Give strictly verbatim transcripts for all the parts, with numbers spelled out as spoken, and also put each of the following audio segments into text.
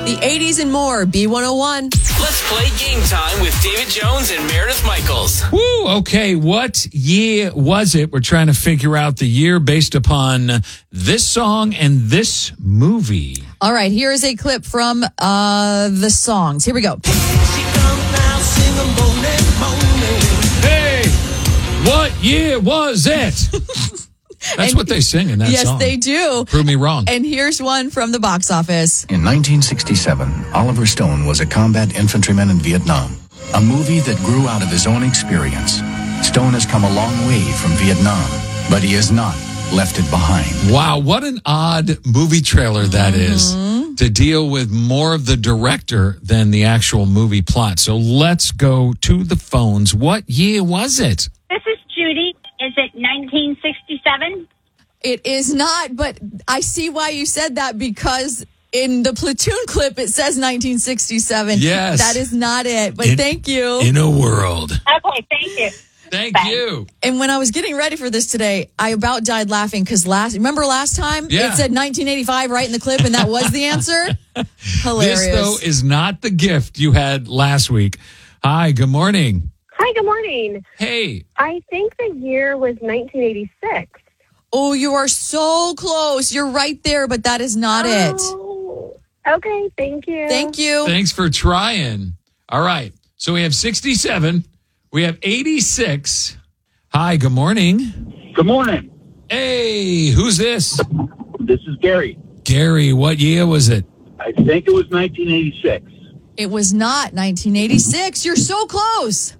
The eighties and more, B one oh one. Let's play Game Time with David Jones and Meredith Michaels. Woo, okay, what year was it? We're trying to figure out the year based upon this song and this movie. All right, here is a clip from uh, the songs. Here we go. Hey, what year was it? That's And- what they sing in that yes, song. they do. Prove me wrong. And here's one from the box office. In nineteen sixty-seven, Oliver Stone was a combat infantryman in Vietnam, a movie that grew out of his own experience. Stone has come a long way from Vietnam, but he has not left it behind. Wow, what an odd movie trailer that is to deal with more of the director than the actual movie plot. So let's go to the phones. What year was it? This is Judy. Is it nineteen sixty-seven? It is not, but I see why you said that because in the Platoon clip, it says nineteen sixty-seven. Yes. That is not it, but In- thank you. In a world. Okay, thank you. Thank Bye. you. And when I was getting ready for this today, I about died laughing because last, remember last time? Yeah. It said nineteen eighty-five right in the clip, and that was the answer? Hilarious. This, though, is not the gift you had last week. Hi, good morning. Hi, good morning. Hey, I think the year was nineteen eighty-six. Oh, you are so close. You're right there, but that is not it. Oh, okay, thank you. Thank you. thanks for trying. All right. So we have sixty-seven. We have eighty-six. Hi, good morning. Good morning. Hey, who's this? This is Gary. Gary, what year was it? I think it was nineteen eighty-six. It was not nineteen eighty-six. You're so close.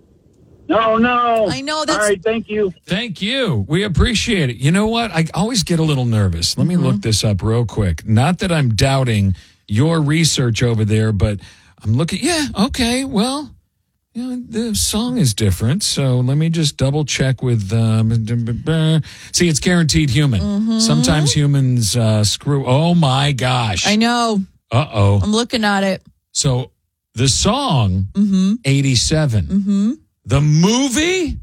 No, no. I know, that's- All right, thank you. Thank you. We appreciate it. You know what? I always get a little nervous. Let me Mm-hmm. look this up real quick. Not that I'm doubting your research over there, but I'm looking. Yeah, okay. Well, you know, the song is different. So let me just double check with. Um, see, it's guaranteed human. Sometimes humans uh, screw. Oh, my gosh. Mm-hmm. I know. Uh oh. I'm looking at it. So the song, Mm-hmm. eighty-seven. Mm-hmm. The movie?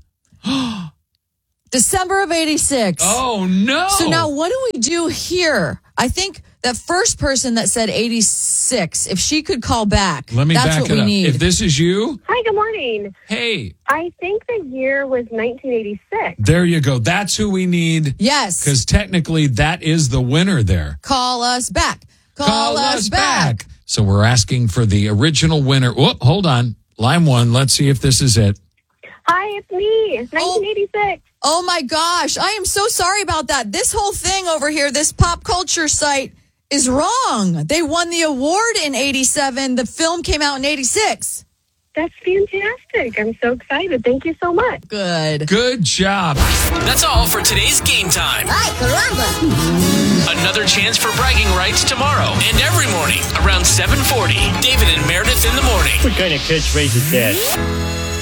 December of eighty-six. Oh, no. So now what do we do here? I think that first person that said eighty-six, if she could call back, Let me that's back what it we up. need. If this is you, Hi, good morning. hey, I think the year was nineteen eighty-six. there you go. That's who we need yes. because technically that is the winner there. Call us back. Call, us, back. So we're asking for the original winner. Whoop, hold on. Line one. Let's see if this is it. Hi, it's me. nineteen eighty-six. Oh my gosh. I am so sorry about that. This whole thing over here, this pop culture site is wrong. They won the award in eighty-seven. The film came out in eighty-six. That's fantastic. I'm so excited. Thank you so much. Good. Good job. That's all for today's Game Time. Ay, caramba. Another chance for bragging rights tomorrow and every morning around seven forty. David and Meredith in the morning. What kind of catchphrase is that?